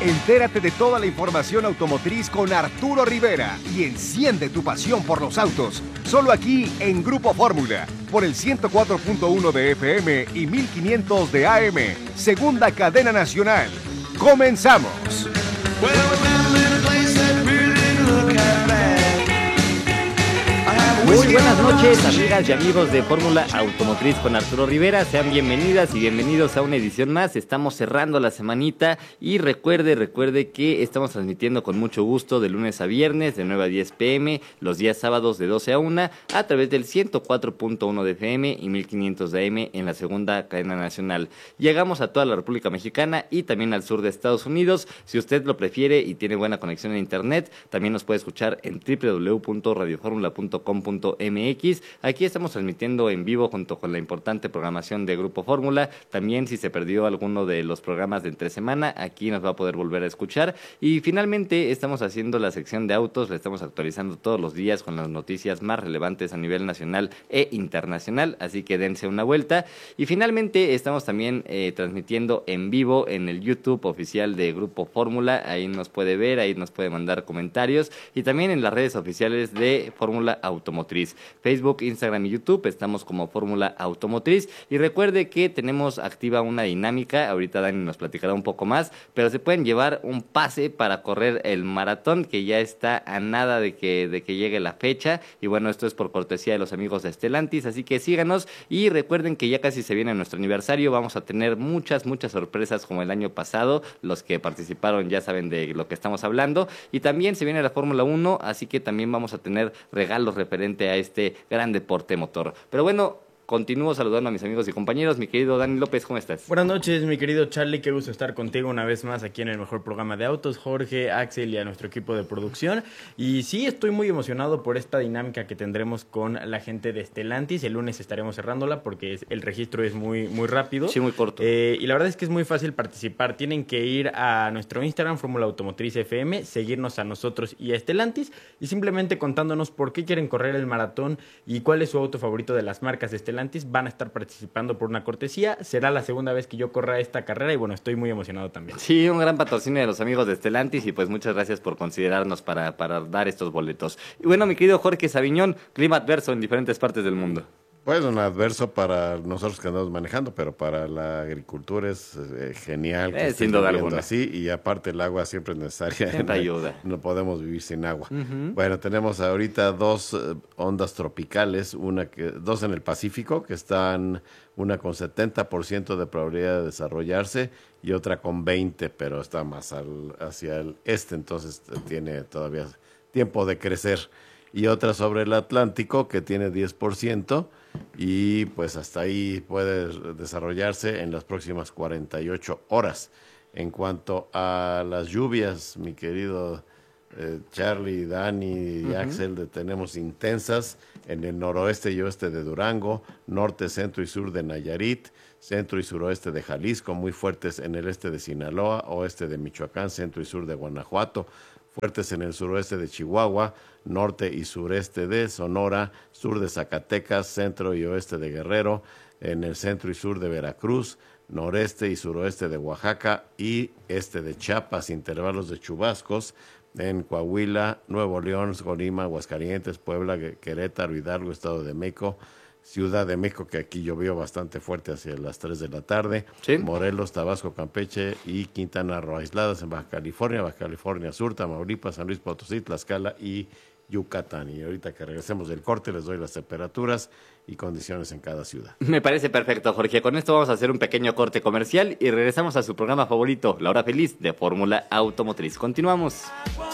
Entérate de toda la información automotriz con Arturo Rivera y enciende tu pasión por los autos. Solo aquí en Grupo Fórmula, por el 104.1 de FM y 1500 de AM, segunda cadena nacional. ¡Comenzamos! Muy buenas noches, amigas y amigos de Fórmula Automotriz con Arturo Rivera. Sean bienvenidas y bienvenidos a una edición más. Estamos cerrando la semanita y recuerde que estamos transmitiendo con mucho gusto de lunes a viernes de 9 a 10 pm, los días sábados de 12 a 1 a través del 104.1 de FM y 1500 de AM en la segunda cadena nacional. Llegamos a toda la República Mexicana y también al sur de Estados Unidos. Si usted lo prefiere y tiene buena conexión en internet, también nos puede escuchar en www.radioformula.com.mx. Aquí estamos transmitiendo en vivo junto con la importante programación de Grupo Fórmula. También si se perdió alguno de los programas de entre semana, aquí nos va a poder volver a escuchar. Y finalmente estamos haciendo la sección de autos, la estamos actualizando todos los días con las noticias más relevantes a nivel nacional e internacional, así que dense una vuelta. Y finalmente estamos también transmitiendo en vivo en el YouTube oficial de Grupo Fórmula. Ahí nos puede ver, ahí nos puede mandar comentarios, y también en las redes oficiales de Fórmula Automotriz, Facebook, Instagram y YouTube. Estamos como Fórmula Automotriz. Y recuerde que tenemos activa una dinámica. Ahorita Dani nos platicará un poco más, pero se pueden llevar un pase para correr el maratón, que ya está a nada de que llegue la fecha. Y bueno, esto es por cortesía de los amigos de Stellantis, así que síganos. Y recuerden que ya casi se viene nuestro aniversario. Vamos a tener muchas sorpresas como el año pasado. Los que participaron ya saben de lo que estamos hablando. Y también se viene la Fórmula 1, así que también vamos a tener regalos referentes a este gran deporte motor. Pero bueno, continúo saludando a mis amigos y compañeros. Mi querido Dani López, ¿cómo estás? Buenas noches, mi querido Charlie, qué gusto estar contigo una vez más aquí en el mejor programa de autos. Jorge, Axel y a nuestro equipo de producción. Y sí, estoy muy emocionado por esta dinámica que tendremos con la gente de Stellantis. El lunes estaremos cerrándola porque el registro es muy rápido. Sí, muy corto. Y la verdad es que es muy fácil participar. Tienen que ir a nuestro Instagram, Fórmula Automotriz FM, seguirnos a nosotros y a Stellantis, y simplemente contándonos por qué quieren correr el maratón y cuál es su auto favorito de las marcas de Stellantis. Van a estar participando por una cortesía. Será la segunda vez que yo corra esta carrera y bueno, estoy muy emocionado también. Sí, un gran patrocinio de los amigos de Stellantis, y pues muchas gracias por considerarnos para dar estos boletos. Y bueno, mi querido Jorge Sabiñón, clima adverso en diferentes partes del mundo. Pues un adverso para nosotros que andamos manejando, pero para la agricultura es genial que sin duda alguna. Así, y aparte el agua siempre es necesaria. Siempre ayuda. No podemos vivir sin agua. Uh-huh. Bueno, tenemos ahorita dos ondas tropicales, dos en el Pacífico, que están una con 70% de probabilidad de desarrollarse y otra con 20%, pero está más hacia el este, entonces tiene todavía tiempo de crecer. Y otra sobre el Atlántico, que tiene 10%, y pues hasta ahí puede desarrollarse en las próximas 48 horas. En cuanto a las lluvias, mi querido Charlie, Dani y Axel, tenemos intensas en el noroeste y oeste de Durango, norte, centro y sur de Nayarit, centro y suroeste de Jalisco, muy fuertes en el este de Sinaloa, oeste de Michoacán, centro y sur de Guanajuato, fuertes en el suroeste de Chihuahua, norte y sureste de Sonora, sur de Zacatecas, centro y oeste de Guerrero, en el centro y sur de Veracruz, noreste y suroeste de Oaxaca y este de Chiapas, intervalos de chubascos en Coahuila, Nuevo León, Colima, Aguascalientes, Puebla, Querétaro, Hidalgo, Estado de México, Ciudad de México, que aquí llovió bastante fuerte hacia las 3 de la tarde, ¿sí? Morelos, Tabasco, Campeche y Quintana Roo, aisladas en Baja California Sur, Tamaulipas, San Luis Potosí, Tlaxcala y Yucatán. Y ahorita que regresemos del corte les doy las temperaturas y condiciones en cada ciudad. Me parece perfecto, Jorge. Con esto vamos a hacer un pequeño corte comercial y regresamos a su programa favorito, La Hora Feliz de Fórmula Automotriz. Continuamos.